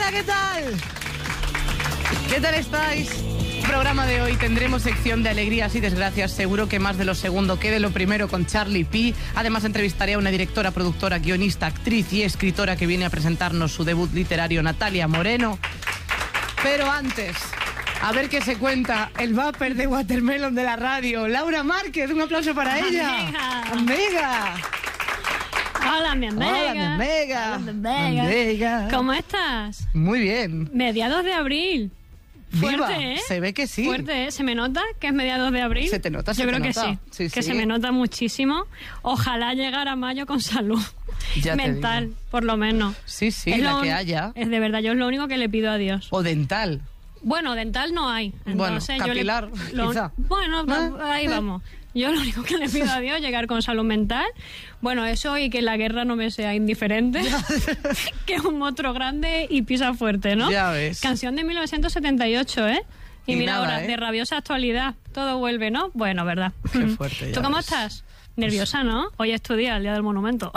Hola, ¿qué tal? ¿Qué tal estáis? Programa de hoy tendremos sección de alegrías y desgracias, seguro que más de lo segundo que de lo primero con Charlie P. Además entrevistaré a una directora, productora, guionista, actriz y escritora que viene a presentarnos su debut literario, Natalia Moreno. Pero antes, a ver qué se cuenta el vapor de Watermelon de la radio, Laura Márquez, un aplauso para ella. Amiga. Hola, mi amiga. Hola, mi amiga. Hola, mi amiga. Amiga. ¿Cómo estás? Muy bien. Mediados de abril. Fuerte, Viva. ¿eh? Se ve que sí. Fuerte, ¿eh? ¿Se me nota que es mediados de abril? Se te nota, Yo creo que sí. Sí, que sí. se me nota muchísimo. Ojalá llegar a mayo con salud Ya te mental, digo. por lo menos. Sí, sí, Es la lo que un- haya. Es de verdad, yo es lo único que le pido a Dios. O dental. Bueno, dental no hay. Entonces, capilar, quizá. Bueno, ahí vamos. Yo lo único que le pido a Dios es llegar con salud mental. Bueno, eso y que la guerra no me sea indiferente. Que es un monstruo grande y pisa fuerte, ¿no? Ya ves. Canción de 1978, ¿eh? Y mira nada, ahora, ¿eh? de rabiosa actualidad. Todo vuelve, ¿no? Bueno, ¿verdad? Qué fuerte, ya ¿Tú cómo ves. estás? Nerviosa, ¿no? Hoy es tu día, el día del monumento.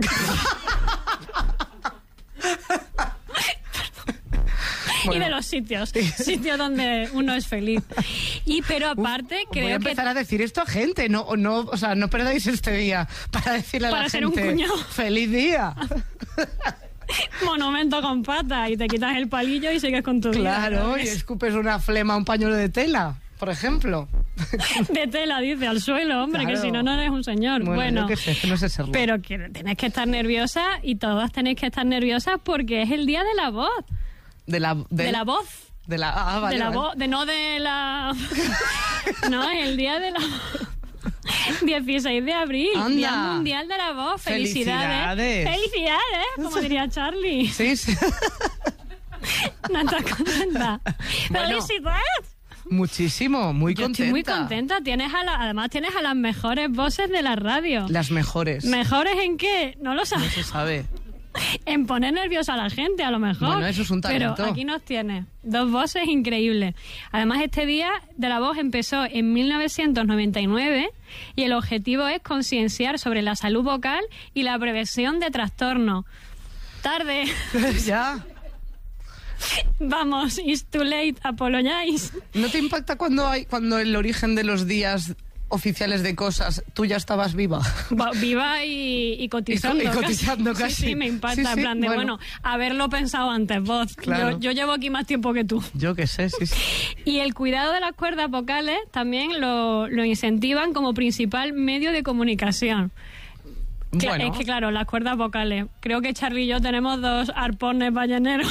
Y Bueno. de los sitios donde uno es feliz. Pero aparte, Voy a creo que empezar a decir esto a gente, no, o sea, no perdáis este día para decirle a Para la ser un gente cuñado. ¡feliz día! monumento con patas y te quitas el palillo y sigues con tu vida. Claro, y ¿sabes? escupes una flema a un pañuelo de tela, por ejemplo. De tela, dice, al suelo, hombre, Claro. que si no, no eres un señor. Bueno, yo qué sé, que no sé serlo. Pero que tenés que estar nerviosa y todas tenéis que estar nerviosas porque es el día de la voz. De la De la voz. vale, de la vale. voz, no de la... No, es el día de la 16 de abril, Anda. Día Mundial de la Voz. Felicidades. Felicidades, como diría Charlie. Sí, sí. ¿No estás contenta? Bueno. ¡Felicidades! Muchísimo, muy Yo contenta. estoy muy contenta. Además tienes a las mejores voces de la radio. Las mejores. ¿Mejores en qué? No lo No sabes. se sabe. En poner nerviosa a la gente, a lo mejor. Bueno, eso es un talento. Pero aquí nos tiene dos voces increíbles. Además, este Día de la Voz empezó en 1999 y el objetivo es concienciar sobre la salud vocal y la prevención de trastornos. Tarde. Ya. Vamos, it's too late, apologize. ¿No te impacta cuando el origen de los días oficiales de cosas, tú ya estabas viva? Viva y cotizando. Y cotizando casi. Sí, me impacta. Sí, sí, en plan de, bueno. haberlo pensado antes, vos. Claro. Yo llevo aquí más tiempo que tú. Yo qué sé, sí, sí. Y el cuidado de las cuerdas vocales también lo incentivan como principal medio de comunicación. Bueno, Es que, claro, las cuerdas vocales. Creo que Charlie y yo tenemos dos arpones balleneros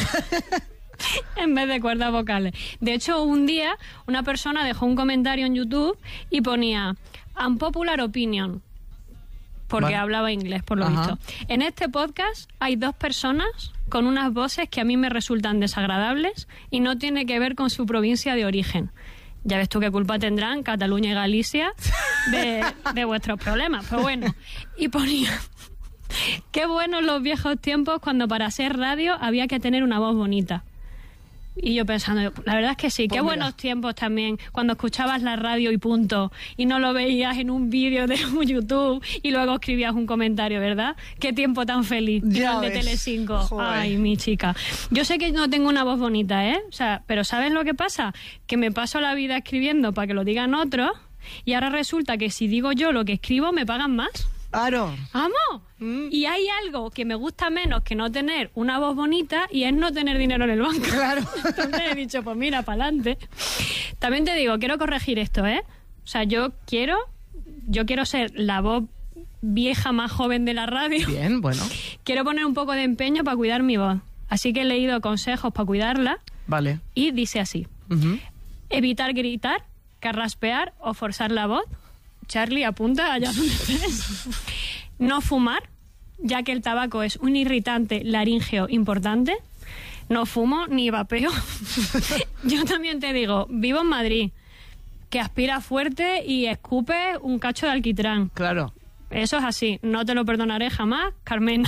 en vez de cuerdas vocales. De hecho, un día una persona dejó un comentario en YouTube y ponía unpopular opinion, porque Vale. hablaba inglés, por lo Ajá. visto. En este podcast hay dos personas con unas voces que a mí me resultan desagradables y no tiene que ver con su provincia de origen. Ya ves tú qué culpa tendrán Cataluña y Galicia de vuestros problemas. Pues bueno, y ponía... Qué buenos los viejos tiempos cuando para hacer radio había que tener una voz bonita. Y yo pensando, la verdad es que sí, Pues qué mira. buenos tiempos también, cuando escuchabas la radio y punto, y no lo veías en un vídeo de YouTube y luego escribías un comentario, ¿verdad? Qué tiempo tan feliz, Ya final de ves. Telecinco. Joder. Ay, mi chica. Yo sé que no tengo una voz bonita, ¿eh? O sea, pero ¿sabes lo que pasa? Que me paso la vida escribiendo para que lo digan otros, y ahora resulta que si digo yo lo que escribo, me pagan más. Claro. ¡Vamos! Y hay algo que me gusta menos que no tener una voz bonita y es no tener dinero en el banco. Claro. Entonces he dicho, pues mira, pa'lante. También te digo, quiero corregir esto, ¿eh? O sea, yo quiero ser la voz vieja más joven de la radio. Bien, bueno. Quiero poner un poco de empeño para cuidar mi voz. Así que he leído consejos para cuidarla Vale. y dice así. Ujú. Evitar gritar, carraspear o forzar la voz. Charlie, apunta allá donde estés. No fumar, ya que el tabaco es un irritante laríngeo importante. No fumo ni vapeo. Yo también te digo, vivo en Madrid, que aspira fuerte y escupe un cacho de alquitrán. Claro. Eso es así, no te lo perdonaré jamás, Carmena.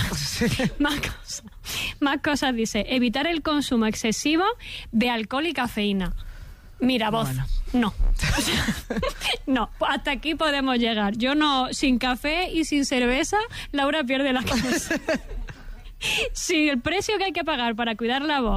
Más cosas, dice. Evitar el consumo excesivo de alcohol y cafeína. Mira, voz, Bueno. no. No, hasta aquí podemos llegar. Yo no, sin café y sin cerveza, Laura pierde la cabeza. Si el precio que hay que pagar para cuidar la voz